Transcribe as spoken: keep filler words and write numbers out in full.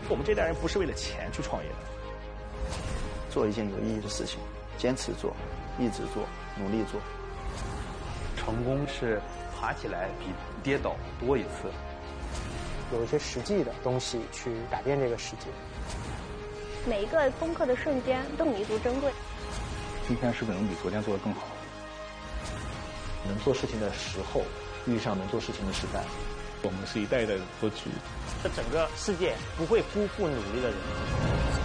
我们这代人不是为了钱去创业的， 做一件有意义的事情，坚持做，一直做，努力做。 成功是爬起来比跌倒多一次。 有一些实际的东西去改变这个世界。 每一个攻克的瞬间都弥足珍贵。 今天是不是能比昨天做得更好？ 能做事情的时候，遇上能做事情的时代。 我们是一代一代的过去。 这整个世界不会辜负努力的人。